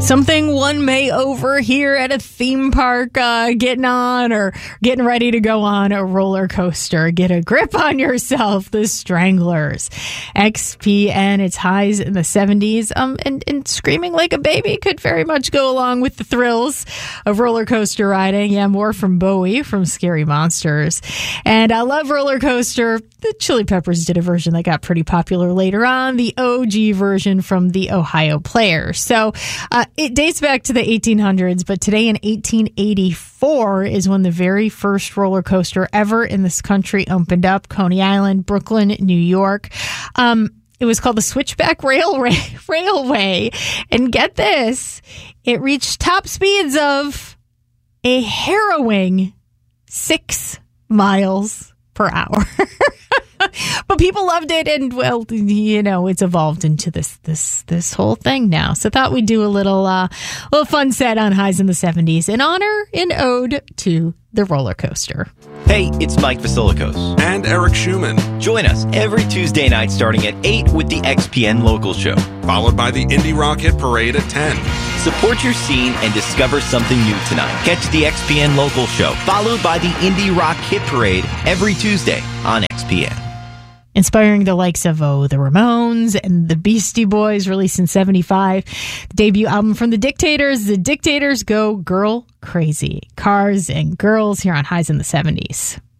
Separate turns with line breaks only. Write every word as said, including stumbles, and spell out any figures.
Something one may overhear at a theme park, uh, getting on or getting ready to go on a roller coaster. Get a grip on yourself, the Stranglers. X P N, its highs in the seventies, um, and, and screaming like a baby could very much go along with the thrills of roller coaster riding. Yeah, more from Bowie from Scary Monsters. And I love roller coaster. The Chili Peppers did a version that got pretty popular later on, the O G version from the Ohio Players. So uh, it dates back to the eighteen hundreds, but today in eighteen eighty-four is when the very first roller coaster ever in this country opened up, Coney Island, Brooklyn, New York. Um, it was called the Switchback Railway, Railway. And get this, it reached top speeds of a harrowing six miles per hour. But people loved it, and well, you know, it's evolved into this this this whole thing now. So thought we'd do a little uh, little fun set on highs in the seventies in honor, in ode to the roller coaster.
Hey, it's Mike Vasilikos.
And Eric Schumann.
Join us every Tuesday night starting at eight with the X P N Local Show.
Followed by the Indie Rock Hit Parade at ten.
Support your scene and discover something new tonight. Catch the X P N Local Show, followed by the Indie Rock Hit Parade every Tuesday on X P N.
Inspiring the likes of, oh, the Ramones and the Beastie Boys, released in seventy-five. The debut album from the Dictators, The Dictators Go Girl Crazy. Cars and Girls here on Highs in the seventies.